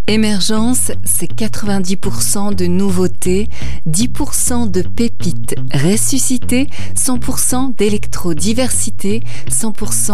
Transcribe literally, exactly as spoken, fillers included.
Émergence, c'est quatre-vingt-dix pour cent de nouveautés, dix pour cent de pépites ressuscitées, cent pour cent d'électrodiversité, cent pour cent